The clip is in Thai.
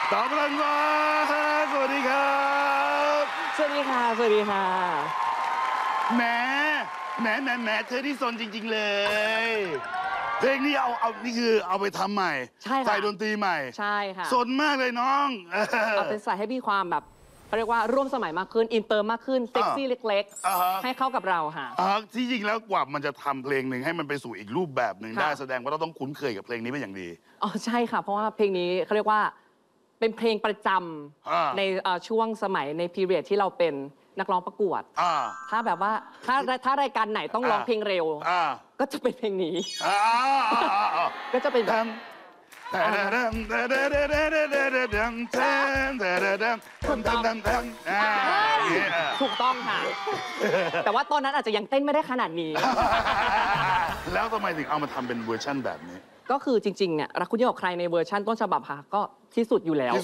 ตอบรันฟ้าสวัสดีครับสวัสดีค่ะ สวัสดีค่ะแหมเธอที่ซนจริง ๆ เลย เพลงนี้นี่คือเอาไปทำใหม่ใช่ค่ะใส่ดนตรีใหม่ใช่ค่ะซนมากเลยน้องเอาเป็นใส่ให้มีความแบบเขาเรียกว่าร่วมสมัยมากขึ้น อินเตอร์มากขึ้น เซ็กซี่เล็กอ่าฮะๆ ให้เข้ากับเราค่ะที่จริงแล้วกว่ามันจะทำเพลงหนึ่งให้มันไปสู่อีกรูปแบบหนึ่งค่ะได้แสดงว่าเราต้องคุ้นเคยกับเพลงนี้เป็นอย่างดีอ๋อใช่ค่ะ เพราะว่าเพลงนี้เขาเรียกว่าเป็นเพลงประจอ่าำในช่วงสมัยในพีเรียดที่เราเป็นนักร้องประกวดอ่าถ้าแบบว่าถ้ารายการไหนต้องร้องเพลงเร็วอ่าก็จะเป็นเพลงนี้อ่าก็จะเป็นแบบ ถูกต้องค่ะ แต่ว่าตอนนั้นอาจจะยังเต้นไม่ได้ขนาดนี้แล้วทำไมถึงเอามาทำเป็นเวอร์ชั่นแบบนี้ก็คือจริงๆเนี่ยรักคุณยิ่งกว่าใครในเวอร์ชั่นต้นฉบับค่ะก็ที่สุดอยู่แล้ว